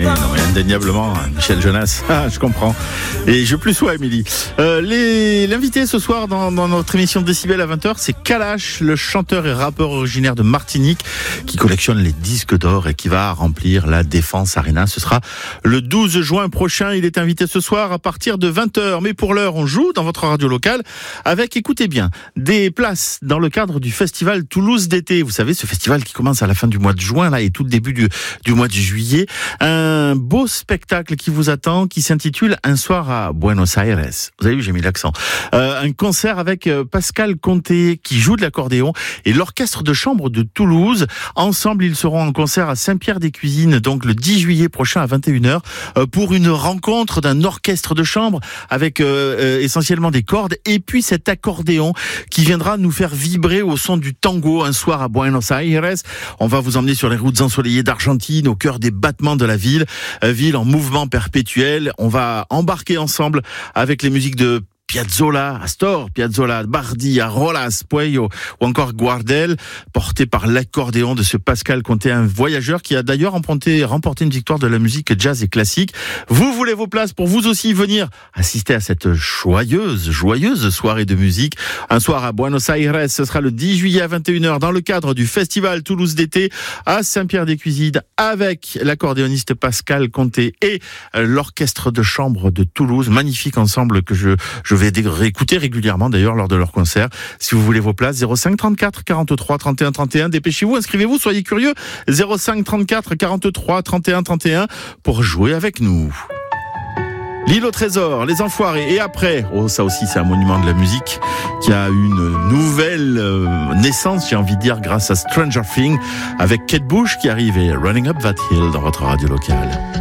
non, mais indéniablement, Michel Jonas, je comprends. Et je plus sois, Émilie. L'invité ce soir dans notre émission Décibel à 20h, c'est Kalash, le chanteur et rappeur originaire de Martinique, qui collectionne les disques d'or et qui va remplir la Défense Arena. Ce sera le 12 juin prochain. Il est invité ce soir à partir de 20h. Mais pour l'heure, on joue dans votre radio locale avec, écoutez bien, des places dans le cadre du festival Toulouse d'été. Vous savez, ce festival qui commence à la fin du mois de juin là et tout le début du mois de juillet. Un beau spectacle qui vous attend, qui s'intitule Un soir à Buenos Aires. Vous avez vu, j'ai mis l'accent. Un concert avec Pascal Conté qui joue de l'accordéon et l'orchestre de chambre de Toulouse. Ensemble, ils seront en concert à Saint-Pierre-des-Cuisines, donc le 10 juillet prochain à 21h, pour une rencontre d'un orchestre de chambre avec essentiellement des cordes et puis cet accordéon qui viendra nous faire vibrer au son du tango un soir à Buenos Aires. On va vous emmener sur les routes ensoleillées d'Argentine, au cœur des battements de la ville en mouvement perpétuel. On va embarquer ensemble avec les musiques de Piazzolla, Astor Piazzolla, Bardi, Rolas, Pueyo ou encore Guardel, porté par l'accordéon de ce Pascal Conté, un voyageur qui a d'ailleurs remporté une victoire de la musique jazz et classique. Vous voulez vos places pour vous aussi venir assister à cette joyeuse soirée de musique. Un soir à Buenos Aires, ce sera le 10 juillet à 21h dans le cadre du festival Toulouse d'été à Saint-Pierre-des-Cuisines avec l'accordéoniste Pascal Conté et l'orchestre de chambre de Toulouse. Magnifique ensemble que je vais réécouter régulièrement d'ailleurs lors de leur concert. Si vous voulez vos places, 05 34 43 31 31, dépêchez-vous, inscrivez-vous, soyez curieux. 05 34 43 31 31 pour jouer avec nous. L'île au trésor, les enfoirés, et après, ça aussi c'est un monument de la musique qui a une nouvelle naissance, j'ai envie de dire, grâce à Stranger Things, avec Kate Bush qui arrive et Running Up That Hill dans votre radio locale.